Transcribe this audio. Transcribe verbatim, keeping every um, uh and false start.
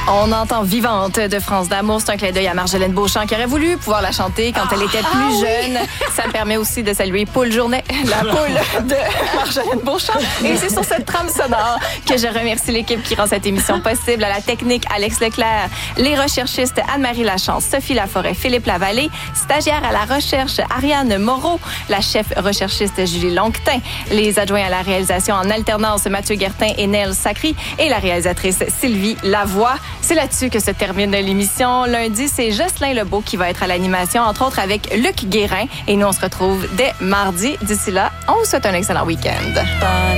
On entend Vivante de France d'amour. C'est un clin d'œil à Marjolaine Beauchamp qui aurait voulu pouvoir la chanter quand ah, elle était plus ah, jeune. Oui. Ça me permet aussi de saluer Poule Journet, la poule de Marjolaine Beauchamp. Et c'est sur cette trame sonore que je remercie l'équipe qui rend cette émission possible. À la technique, Alex Leclerc, les recherchistes Anne-Marie Lachance, Sophie Laforêt, Philippe Lavallée, stagiaire à la recherche Ariane Moreau, la chef recherchiste Julie Longtin, les adjoints à la réalisation en alternance Mathieu Guertin et Nel Sacry et la réalisatrice Sylvie Lavoie. C'est là-dessus que se termine l'émission. Lundi, c'est Jocelyn Lebeau qui va être à l'animation, entre autres avec Luc Guérin. Et nous, on se retrouve dès mardi. D'ici là, on vous souhaite un excellent week-end. Bye.